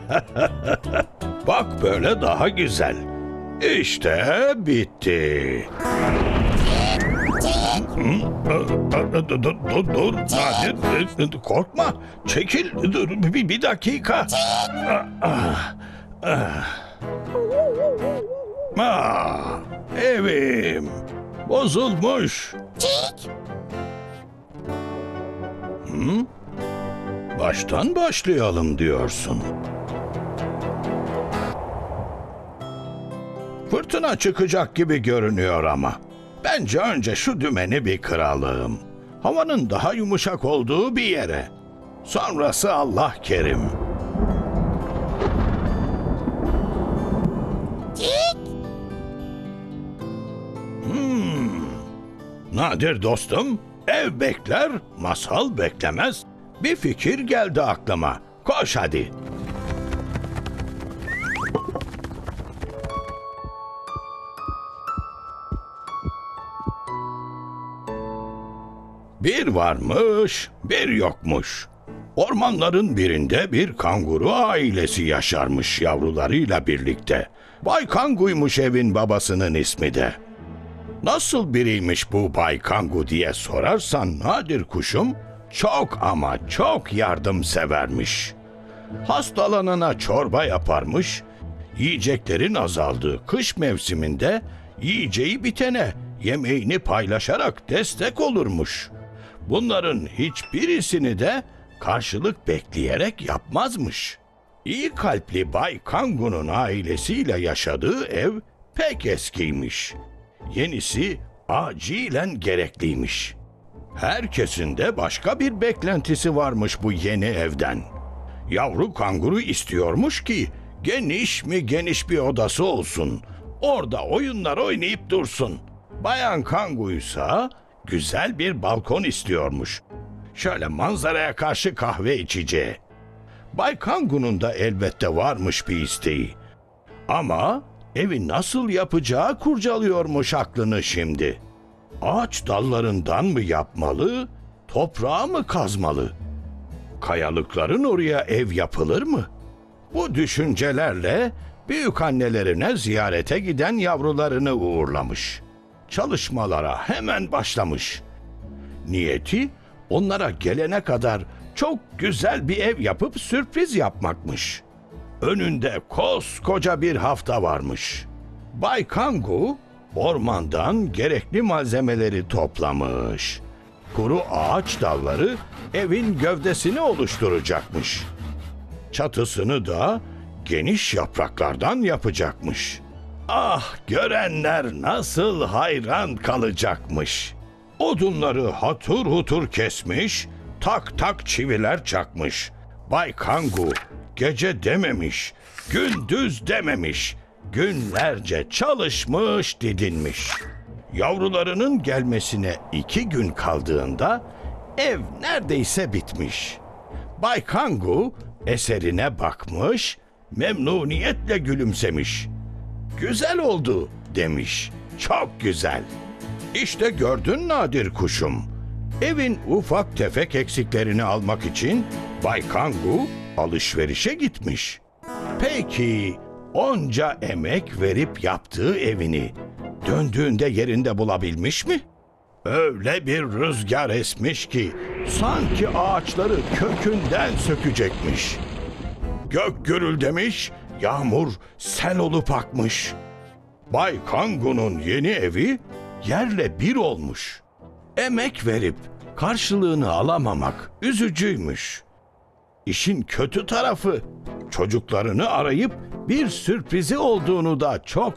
Bak böyle daha güzel. İşte bitti. Dur, Nadir, korkma. Çekil, dur, bir dakika. Evim bozulmuş. Baştan başlayalım diyorsun. Fırtına çıkacak gibi görünüyor ama. Bence önce şu dümeni bir kıralım. Havanın daha yumuşak olduğu bir yere. Sonrası Allah kerim. Nadir dostum, ev bekler, masal beklemez. Bir fikir geldi aklıma. Koş hadi. Bir varmış, bir yokmuş. Ormanların birinde bir kanguru ailesi yaşarmış yavrularıyla birlikte. Bay Kangu'ymuş evin babasının ismi de. Nasıl biriymiş bu Bay Kangu diye sorarsan Nadir kuşum, çok ama çok yardımsevermiş. Hastalanana çorba yaparmış, yiyeceklerin azaldığı kış mevsiminde yiyeceği bitene yemeğini paylaşarak destek olurmuş. Bunların hiçbirisini de karşılık bekleyerek yapmazmış. İyi kalpli Bay Kangu'nun ailesiyle yaşadığı ev pek eskiymiş. Yenisi acilen gerekliymiş. Herkesin de başka bir beklentisi varmış bu yeni evden. Yavru kanguru istiyormuş ki geniş bir odası olsun. Orada oyunlar oynayıp dursun. Bayan kanguysa güzel bir balkon istiyormuş. Şöyle manzaraya karşı kahve içeceği. Bay Kangu'nun da elbette varmış bir isteği. Ama evi nasıl yapacağı kurcalıyormuş aklını şimdi. Ağaç dallarından mı yapmalı, toprağı mı kazmalı? Kayalıkların oraya ev yapılır mı? Bu düşüncelerle büyükannelerine ziyarete giden yavrularını uğurlamış. Çalışmalara hemen başlamış. Niyeti onlara gelene kadar çok güzel bir ev yapıp sürpriz yapmakmış. Önünde koskoca bir hafta varmış. Bay Kangu ormandan gerekli malzemeleri toplamış. Kuru ağaç dalları evin gövdesini oluşturacakmış. Çatısını da geniş yapraklardan yapacakmış. Ah, görenler nasıl hayran kalacakmış. Odunları hatur hutur kesmiş, tak tak çiviler çakmış. Bay Kangu gece dememiş, gündüz dememiş, günlerce çalışmış, didinmiş. Yavrularının gelmesine 2 gün kaldığında ev neredeyse bitmiş. Bay Kangu eserine bakmış, memnuniyetle gülümsemiş. Güzel oldu demiş, çok güzel. İşte gördün Nadir kuşum. Evin ufak tefek eksiklerini almak için Bay Kangu alışverişe gitmiş. Peki onca emek verip yaptığı evini döndüğünde yerinde bulabilmiş mi? Öyle bir rüzgar esmiş ki sanki ağaçları kökünden sökecekmiş. Gök gürüldemiş, yağmur sel olup akmış. Bay Kangu'nun yeni evi yerle bir olmuş. Emek verip karşılığını alamamak üzücüymüş. İşin kötü tarafı çocuklarını arayıp bir sürprizi olduğunu da çok